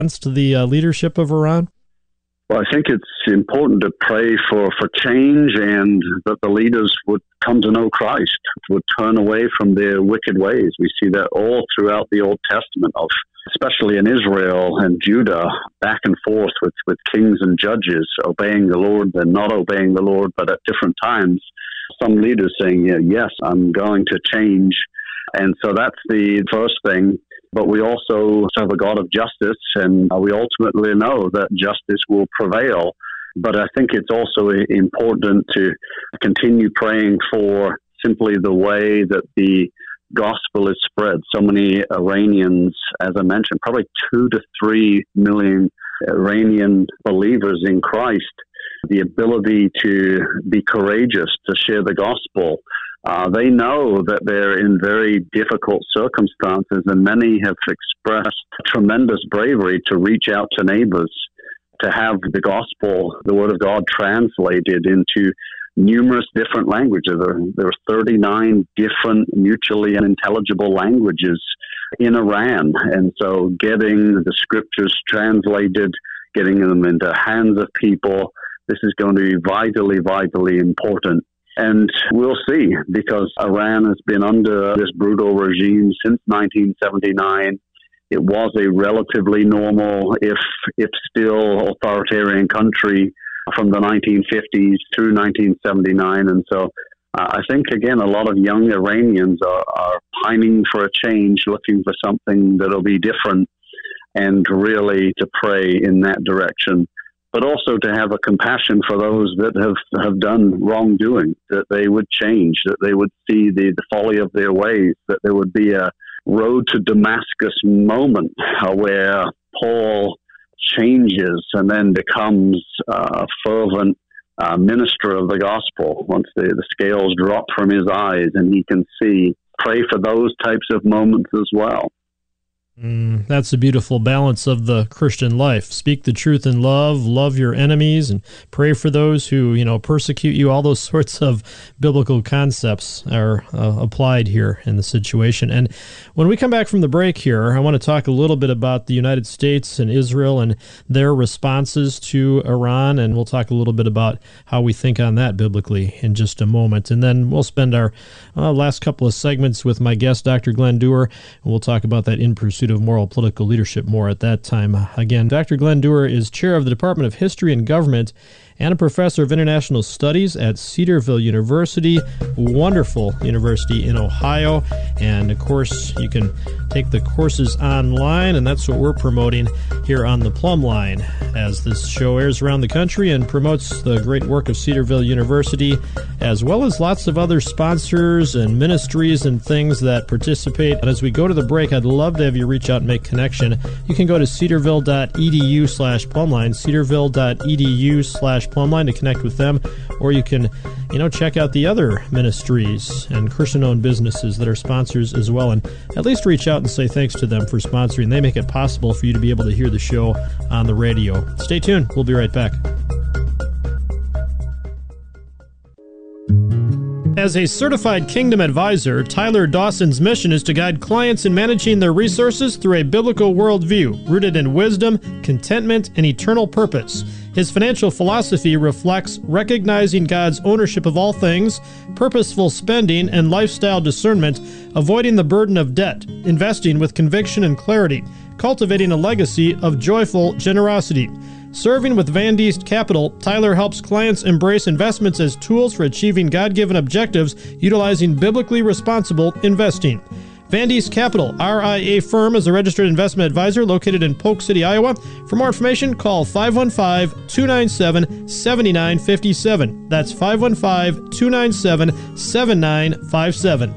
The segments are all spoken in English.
to the leadership of Iran? Well, I think it's important to pray for change and that the leaders would come to know Christ, would turn away from their wicked ways. We see that all throughout the Old Testament, especially in Israel and Judah, back and forth with kings and judges, obeying the Lord and not obeying the Lord, but at different times. Some leaders saying, yes, I'm going to change. And so that's the first thing. But we also serve a God of justice, and we ultimately know that justice will prevail. But I think it's also important to continue praying for simply the way that the gospel is spread. So many Iranians, as I mentioned, probably 2 to 3 million Iranian believers in Christ, the ability to be courageous, to share the gospel. They know that they're in very difficult circumstances, and many have expressed tremendous bravery to reach out to neighbors, to have the gospel, the word of God, translated into numerous different languages. There are 39 different mutually unintelligible languages in Iran, and so getting the scriptures translated, getting them into the hands of people, this is going to be vitally, vitally important. And we'll see, because Iran has been under this brutal regime since 1979. It was a relatively normal, if still authoritarian country from the 1950s through 1979. And so I think, again, a lot of young Iranians are pining for a change, looking for something that'll be different, and really to pray in that direction. But also to have a compassion for those that have done wrongdoing, that they would change, that they would see the folly of their ways, that there would be a road to Damascus moment where Paul changes and then becomes a fervent minister of the gospel once the scales drop from his eyes and he can see. Pray for those types of moments as well. That's a beautiful balance of the Christian life. Speak the truth in love, love your enemies, and pray for those who, persecute you. All those sorts of biblical concepts are applied here in the situation. And when we come back from the break here, I want to talk a little bit about the United States and Israel and their responses to Iran, and we'll talk a little bit about how we think on that biblically in just a moment. And then we'll spend our last couple of segments with my guest, Dr. Glenn Dewar, and we'll talk about that In Pursuit of Moral Political Leadership more at that time. Again, Dr. Glenn Dewar is chair of the Department of History and Government and a professor of international studies at Cedarville University, wonderful university in Ohio. And of course, you can take the courses online, and that's what we're promoting here on the Plumb Line, as this show airs around the country and promotes the great work of Cedarville University, as well as lots of other sponsors and ministries and things that participate. And as we go to the break, I'd love to have you reach out and make connection. You can go to cedarville.edu/plumbline, cedarville.edu/plumbline to connect with them, or you can, check out the other ministries and Christian-owned businesses that are sponsors as well, and at least reach out and say thanks to them for sponsoring. They make it possible for you to be able to hear the show on the radio. Stay tuned. We'll be right back. As a certified Kingdom advisor, Tyler Dawson's mission is to guide clients in managing their resources through a biblical worldview rooted in wisdom, contentment, and eternal purpose. His financial philosophy reflects recognizing God's ownership of all things, purposeful spending, and lifestyle discernment, avoiding the burden of debt, investing with conviction and clarity, cultivating a legacy of joyful generosity. Serving with Van Diest Capital, Tyler helps clients embrace investments as tools for achieving God-given objectives utilizing biblically responsible investing. Van Diest Capital, RIA firm, is a registered investment advisor located in Polk City, Iowa. For more information, call 515-297-7957. That's 515-297-7957.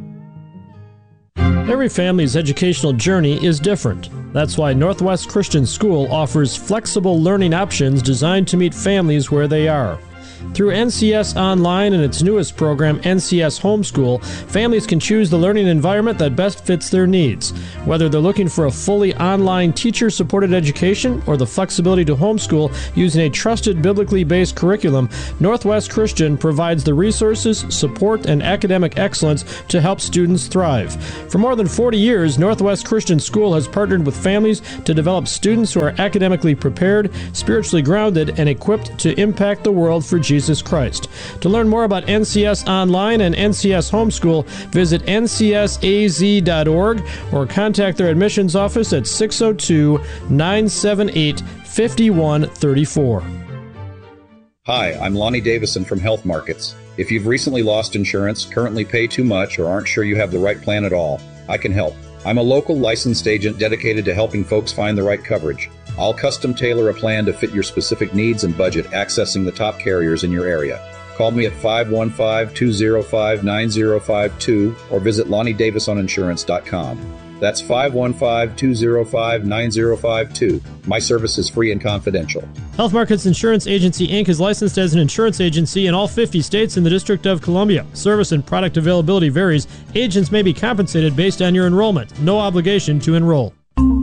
Every family's educational journey is different. That's why Northwest Christian School offers flexible learning options designed to meet families where they are. Through NCS Online and its newest program, NCS Homeschool, families can choose the learning environment that best fits their needs. Whether they're looking for a fully online teacher-supported education or the flexibility to homeschool using a trusted biblically based curriculum, Northwest Christian provides the resources, support, and academic excellence to help students thrive. For more than 40 years, Northwest Christian School has partnered with families to develop students who are academically prepared, spiritually grounded, and equipped to impact the world for Jesus Christ. To learn more about NCS Online and NCS Homeschool, visit ncsaz.org or contact their admissions office at 602-978-5134. Hi, I'm Lonnie Davison from Health Markets. If you've recently lost insurance, currently pay too much, or aren't sure you have the right plan at all, I can help. I'm a local licensed agent dedicated to helping folks find the right coverage. I'll custom tailor a plan to fit your specific needs and budget, accessing the top carriers in your area. Call me at 515-205-9052 or visit LonnieDavisOnInsurance.com. That's 515-205-9052. My service is free and confidential. Health Markets Insurance Agency, Inc. is licensed as an insurance agency in all 50 states and the District of Columbia. Service and product availability varies. Agents may be compensated based on your enrollment. No obligation to enroll.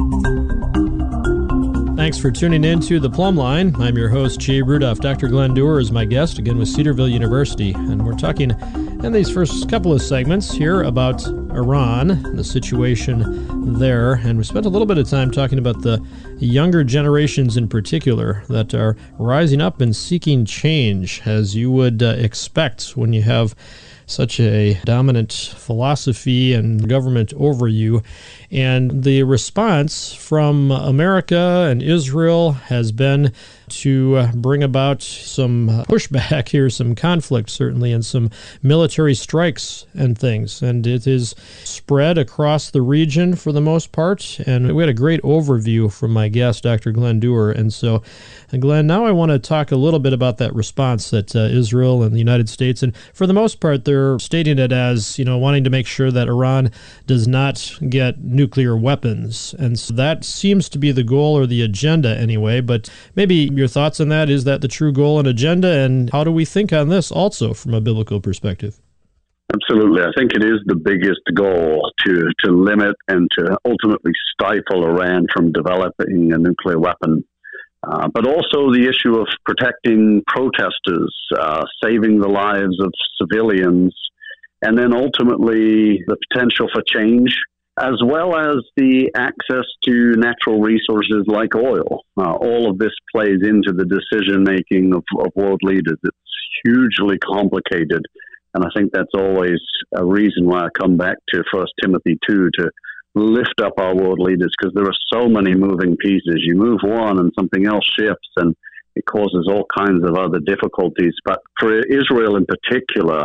Thanks for tuning in to The Plumb Line. I'm your host, Jay Rudolph. Dr. Glenn Dewar is my guest, again with Cedarville University. And we're talking in these first couple of segments here about Iran, the situation there. And we spent a little bit of time talking about the younger generations in particular that are rising up and seeking change, as you would expect when you have such a dominant philosophy and government over you. And the response from America and Israel has been to bring about some pushback here, some conflict certainly, and some military strikes and things. And it is spread across the region for the most part. And we had a great overview from my guest, Dr. Glenn Dewar. And so, Glenn, now I want to talk a little bit about that response that Israel and the United States, and for the most part, they're stating it as, wanting to make sure that Iran does not get nuclear weapons. And so that seems to be the goal, or the agenda anyway. But maybe your thoughts on that. Is that the true goal and agenda? And how do we think on this also from a biblical perspective? Absolutely. I think it is the biggest goal to limit and to ultimately stifle Iran from developing a nuclear weapon. But also the issue of protecting protesters, saving the lives of civilians, and then ultimately the potential for change, as well as the access to natural resources like oil. All of this plays into the decision-making of world leaders. It's hugely complicated, and I think that's always a reason why I come back to 1 Timothy 2 to lift up our world leaders, because there are so many moving pieces. You move one and something else shifts, and it causes all kinds of other difficulties. But for Israel in particular,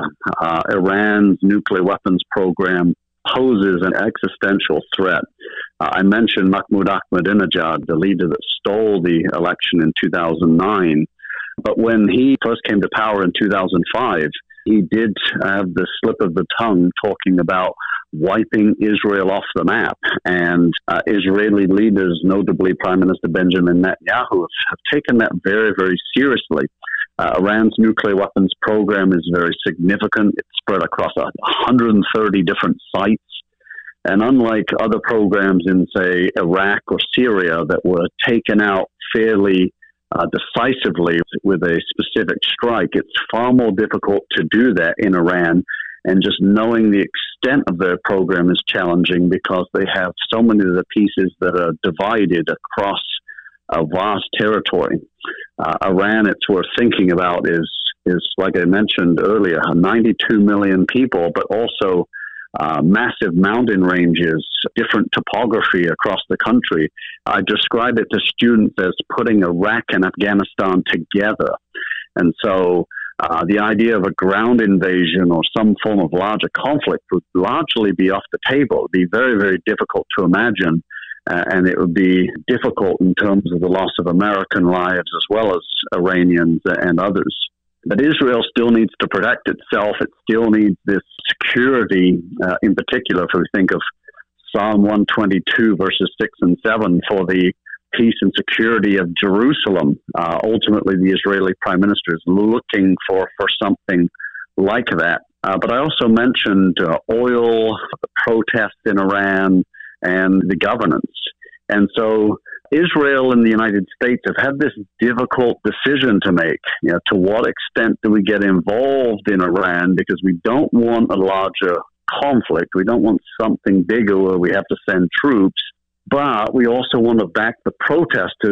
Iran's nuclear weapons program poses an existential threat. I mentioned Mahmoud Ahmadinejad, the leader that stole the election in 2009. But when he first came to power in 2005, he did have the slip of the tongue talking about wiping Israel off the map. And Israeli leaders, notably Prime Minister Benjamin Netanyahu, have taken that very, very seriously. Iran's nuclear weapons program is very significant. It's spread across 130 different sites. And unlike other programs in, say, Iraq or Syria that were taken out fairly decisively with a specific strike, it's far more difficult to do that in Iran. And just knowing the extent of their program is challenging because they have so many of the pieces that are divided across a vast territory. Iran, it's worth thinking about, is like I mentioned earlier, 92 million people, but also massive mountain ranges, different topography across the country. I describe it to students as putting Iraq and Afghanistan together. And so the idea of a ground invasion or some form of larger conflict would largely be off the table. It would be very, very difficult to imagine. And it would be difficult in terms of the loss of American lives as well as Iranians and others. But Israel still needs to protect itself. It still needs this security, in particular, if we think of Psalm 122, verses 6 and 7, for the peace and security of Jerusalem. Ultimately, the Israeli prime minister is looking for something like that. But I also mentioned oil, the protests in Iran, and the governance. And so Israel and the United States have had this difficult decision to make. To what extent do we get involved in Iran? Because we don't want a larger conflict. We don't want something bigger where we have to send troops. But we also want to back the protesters